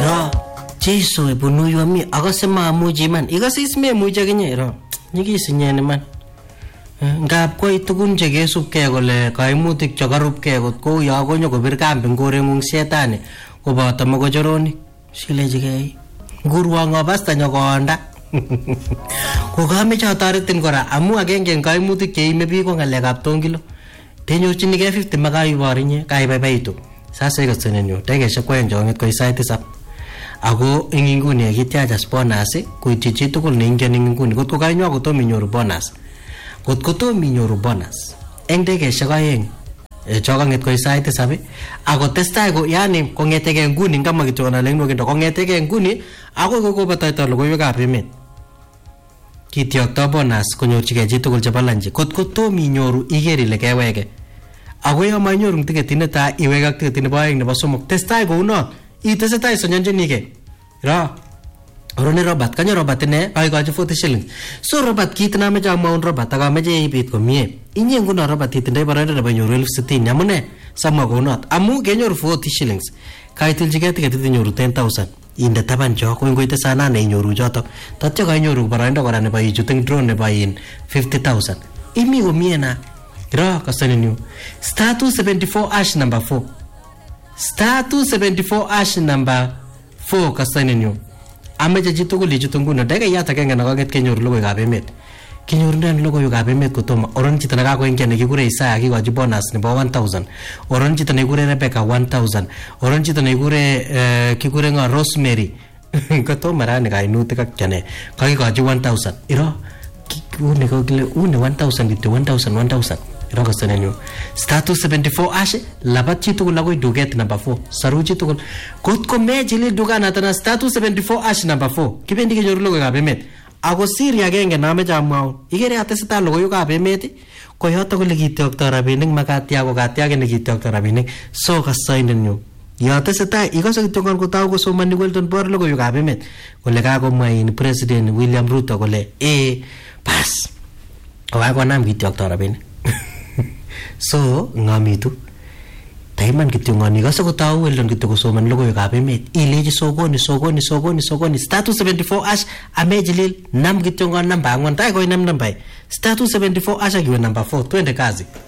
Ro Jesu ebunu yu ami akase maamuchi iman. Ikase is memuchi akinye ro. Nyigis inyen iman. Ngap koi tugun chekesubkei kole kaimutik chekarubkei kot kou yo konyo kobir kambi ngoreng'ung shetani koboto mokochoronik. Silechigei ngurwong'o pastanyo konda. Kokameche atoretin kora amu agenge eng kaimutik cheime biik ko ng'alekab tongilo. Tenyorchinigei 50 makaibor inye kaibaibaitu. Sasa ikosenenyu dakikaishek kwoeng chong'et koi sait 7. Ako ing inguni yakitiachas bonus koityi chitugul neingen ing inguni. Kotko kainywa kotom inyoru bonus. Kotko tom inyoru bonus eng dakikaishek 2 chokang'et koi sait 7 ako testai ko yani kong'etegei nguni ngama kityo ale ng'okindo kong'etegei nguni akoi kokobataita logoiwekab emet. Kityokto bonus konyorchigei chitugul chebo lanchi. Kotko tom inyoru iker ile kewege. Ako yo mainyoru tiketit netai iwege ak tiketit nebo aeng nebo somok. Testai kounot itesetai isonyonchinigei. Ra Orone Robert, kanyo Robert ine kaikochi 40 shillings. So Robert kit nameche amwaun Robert akameche ibit komie. Inye nguno Robert itindoi boroindo nebo inyoru 60,000 amune samwa kounot. Amu kenyoru 40 shillings. Kaitilchigei tiketit inyoru 10,000. Inde taban cho ko ngoite saa 8 inyoru chotok. Tatyo kainyoru boroindo kora nebo ichut eng drone nebo 50,000. Imi komie na. Ra kasanenyu. Star 274 hash number 4. Star 274 hash number 4 kasanenyu. Ameche chitugul ichut nguno dakikayat agenge nakang'et kenyoru logoiwekab emet. Kinyorunen logoiwekab emet kotomo. Oron chito nekakoingia nekikure Isaya kikochi bonus nebo 1,000. Oron chito nekikure Rebecca 1,000. Oron chito nekikure kikure ngo Rosemary. Kotomo rani kainutik ak chane. Kakikochi 1,000. Iro une 1,000 kityo 1,000. Iro kasenenyu. Star 274 hash labat chitugul akoi duket number 4. Saru chitugul. Kotko mechilil dukanata na star 274 hash number 4. Kibendi kenyoru logoiwekab emet. Ako siri agenge nameche amwaun. Ikere atesetai logoiwekab emet ko yotok ole kityokto rabinik makatya ko katyake nekityokto rabinik. So kasainenyu. Yo tesetai ikose kityo kotau kosomani Weldon bor logoiwekab emet kole kakomwa President William Ruto kole pas. Owakonam kityokto rabinik. So ngamitu taiman kityo ngani kase kotau Weldon kityo kosomani logoiwekab emet ilechi sokoni star 274 hash amejilil nam kityo ngon namba angwan tai koi nam namba star 274 hash akiwe namba 4 twende kazi.